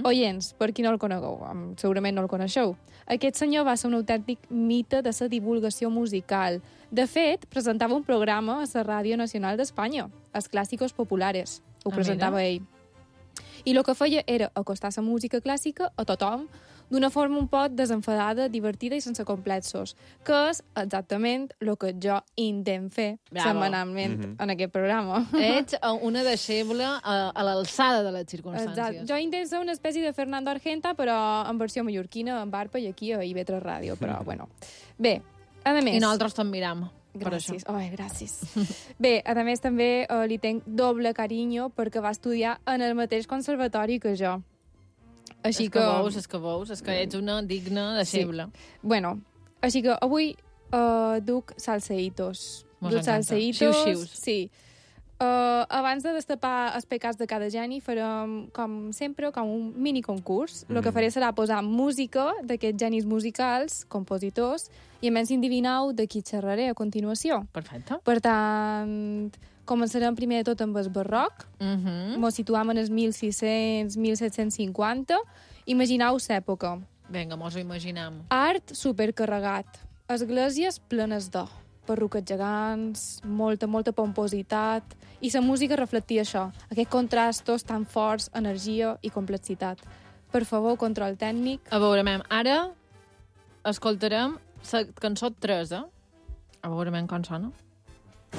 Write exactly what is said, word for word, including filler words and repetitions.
-huh. Oients, per qui no el conegueu, segurament no el coneixeu. Aquest senyor va ser un autèntic mite de la divulgació musical. De fet, presentava un programa a la Ràdio Nacional d'Espanya, Els Clàssicos Populares. Ho Ah, presentava mira. ell. I el que feia era acostar la música clàssica a tothom d'una forma un poc desenfadada, divertida i sense complexos, que és exactament el que jo intent fer Bravo. setmanalment mm -hmm. en aquest programa. Ets una deixeble a, a l'alçada de les circumstàncies. Exacte. Jo intento ser una espècie de Fernando Argenta, però en versió mallorquina, amb arpa i aquí a I V tres Ràdio, però bueno. Bé, a més... I nosaltres te'n miram. Gràcies. Ai, gràcies. Bé, a més també uh, li tenc doble carinyo perquè va estudiar en el mateix conservatori que jo. Així és que, que... veus, és que veus, és que ets una digna deixeble. Sí. Bueno, així que avui uh, duc salseitos. Mos duc encanta. salseitos. Xius-xius. Sí. Uh, abans de destapar els pecats de cada geni, farem, com sempre, com un mini concurs. El Mm. que faré serà posar música d'aquests genis musicals, compositors, i a més endivineu de qui xerraré a continuació. Perfecte. Per tant, començarem primer de tot amb el barroc. Uh -huh. Mos situam en el mil sis-cents mil set-cents cinquanta. Imagineu l'època. Vinga, mos ho imaginem. Art supercarregat. Esglésies plenes d'or. Perruques gegants, molta, molta pompositat, i la música reflectia això, aquests contrastos tan forts, energia i complexitat. Per favor, control tècnic. A veure, mem, ara escoltarem la cançó tres, eh? A veure, mem, com sona.